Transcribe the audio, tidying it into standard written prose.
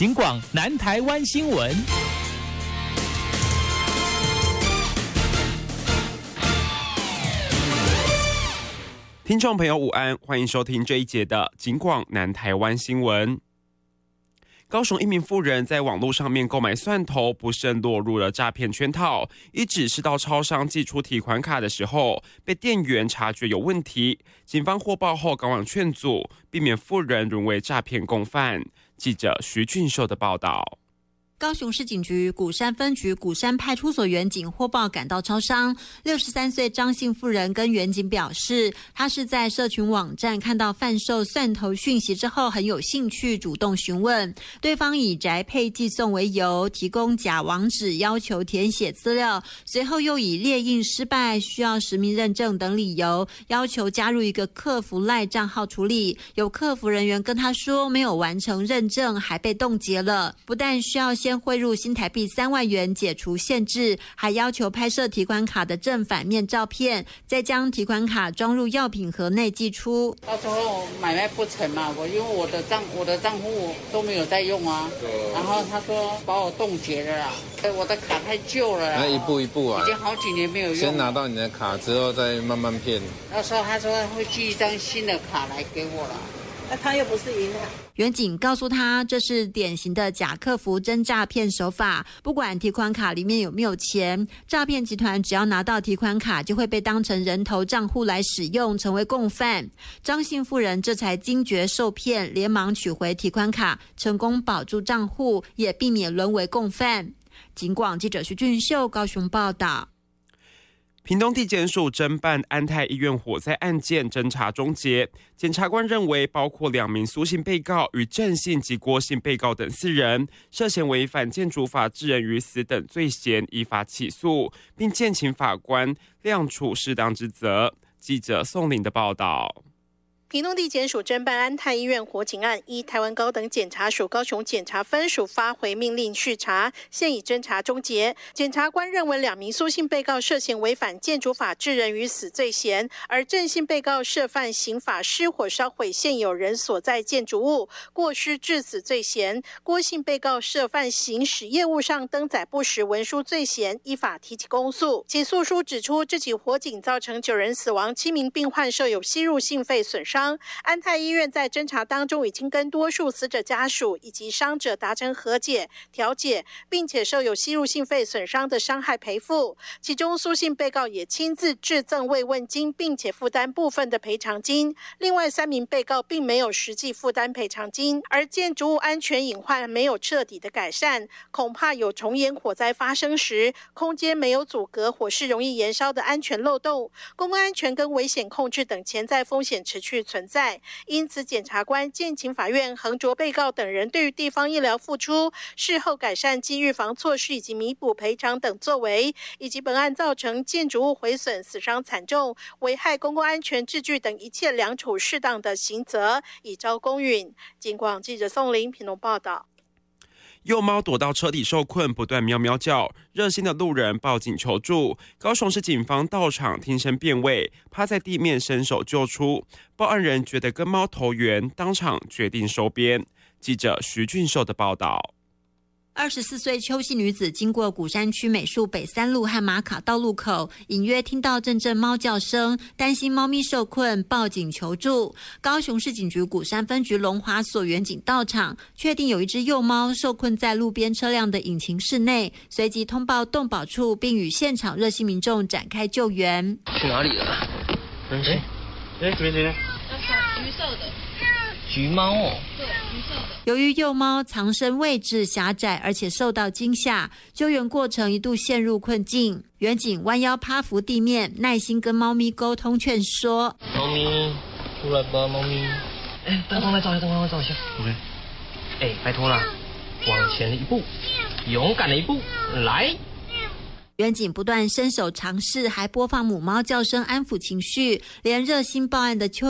警广南台湾新闻。 听众朋友午安，欢迎收听这一节的警广南台湾新闻。高雄一名妇人在网络上面购买蒜头，不慎落入了诈骗圈套。一指示到超商寄出提款卡的时候，被店员察觉有问题，警方获报后赶往劝阻，避免妇人沦为诈骗共犯。记者徐俊秀的报道。 高雄市警局鼓山分局鼓山派出所员警获报赶到超商，63岁张姓妇人跟员警表示，她是在社群网站看到贩售蒜头讯息之后很有兴趣，主动询问，对方以宅配寄送为由，提供假网址要求填写资料，随后又以列印失败、需要实名认证等理由，要求加入一个客服赖账号处理。有客服人员跟她说没有完成认证，还被冻结了，不但需要先汇入新台币3万元解除限制，还要求拍摄提款卡的正反面照片，再将提款卡装入药品盒内寄出。 到时候买卖不成嘛，因为我的账户都没有在用啊，然后他说把我冻结了啦，我的卡太旧了啦， 那一步一步啊， 已经好几年没有用。 先拿到你的卡之后再慢慢骗。 到时候他说会寄一张新的卡来给我了。那他又不是银行。 员警告诉他，这是典型的假客服真诈骗手法，不管提款卡里面有没有钱，诈骗集团只要拿到提款卡，就会被当成人头账户来使用，成为共犯。张姓妇人这才惊觉受骗，连忙取回提款卡，成功保住账户，也避免沦为共犯。警广记者徐俊秀高雄报道。 屏东地检署侦办安泰医院火灾案件侦查终结，检察官认为包括2名苏姓被告与郑姓及郭姓被告等4人涉嫌违反建筑法致人于死等罪嫌，依法起诉，并建请法官量处适当之责。记者宋玲的报道。 屏东地检署侦办安泰医院火警案，依台湾高等检察署高雄检察分署发回命令续查，现已侦查终结。检察官认为2名苏姓被告涉嫌违反建筑法致人于死罪嫌，而郑姓被告涉犯刑法失火烧毁现有人所在建筑物过失致死罪嫌，郭姓被告涉犯行使业务上登载不实文书罪嫌，依法提起公诉。起诉书指出，这起火警造成9人死亡，7名病患受有吸入性肺损伤。安泰医院在侦查当中已经跟多数死者家属以及伤者达成和解调解，并且受有吸入性肺损伤的伤害赔付。其中苏姓被告也亲自致赠慰问金，并且负担部分的赔偿金。另外3名被告并没有实际负担赔偿金，而建筑物安全隐患没有彻底的改善，恐怕有重演火灾发生时空间没有阻隔火势容易延烧的安全漏洞，公共安全跟危险控制等潜在风险持续存在。因此检察官建请法院衡酌被告等人对于地方医疗付出、事后改善及预防措施以及弥补赔偿等作为，以及本案造成建筑物毁损、死伤惨重、危害公共安全秩序等一切量处适当的刑责，以昭公允。警广记者宋玲屏东报道。 幼猫躲到车底受困，不断喵喵叫，热心的路人报警求助。高雄市警方到场听声辨位，趴在地面伸手救出。报案人觉得跟猫投缘，当场决定收编。记者徐俊秀的报道。 24岁邱姓女子经过鼓山区美术北3路和马卡道路口，隐约听到阵阵猫叫声，担心猫咪受困，报警求助。高雄市警局鼓山分局龙华所员警到场，确定有一只幼猫受困在路边车辆的引擎室内，随即通报动保处，并与现场热心民众展开救援。 去哪里了？这边呢？ 橘色的。 橘猫哦。 对，橘色的。 由于幼猫藏身位置狭窄，而且受到惊吓，救援过程一度陷入困境。员警弯腰趴伏地面，耐心跟猫咪沟通劝说：“ 猫咪，出来吧，猫咪。灯光来照一下，灯光来照一下。OK。拜托啦，往前一步，勇敢的一步，来。” 员警不断伸手尝试，还播放母猫叫声安抚情绪，连热心报案的邱